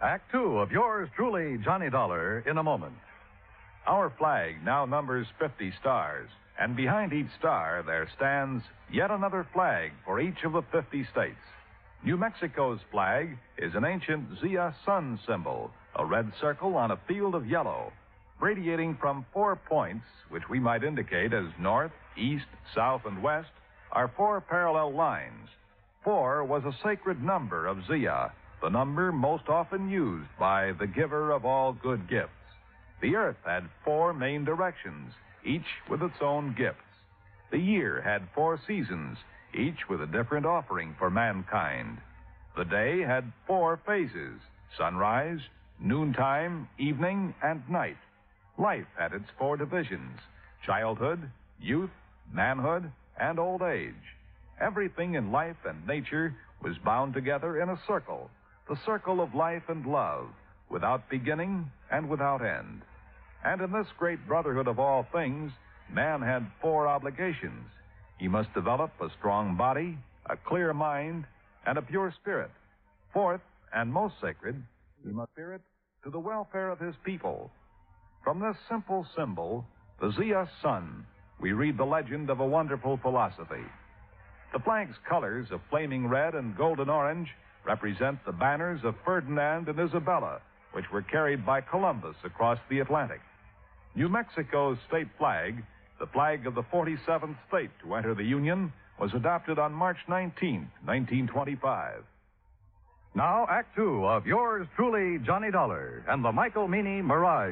Act Two of yours truly, Johnny Dollar, in a moment. Our flag now numbers 50 stars, and behind each star there stands yet another flag for each of the 50 states. New Mexico's flag is an ancient Zia sun symbol, a red circle on a field of yellow, radiating from 4 points, which we might indicate as north, east, south, and west, are 4 parallel lines. 4 was a sacred number of Zia, the number most often used by the giver of all good gifts. The earth had 4 main directions, each with its own gifts. The year had 4 seasons, each with a different offering for mankind. The day had 4 phases: sunrise, noontime, evening, and night. Life had its 4 divisions: childhood, youth, manhood, and old age. Everything in life and nature was bound together in a circle, the circle of life and love, without beginning and without end. And in this great brotherhood of all things, man had 4 obligations. He must develop a strong body, a clear mind, and a pure spirit. 4th, and most sacred, he must spirit to the welfare of his people. From this simple symbol, the Zia sun, we read the legend of a wonderful philosophy. The flag's colors of flaming red and golden orange represent the banners of Ferdinand and Isabella, which were carried by Columbus across the Atlantic. New Mexico's state flag, the flag of the 47th state to enter the Union, was adopted on March 19, 1925. Now, Act Two of yours truly, Johnny Dollar, and the Michael Meany Mirage.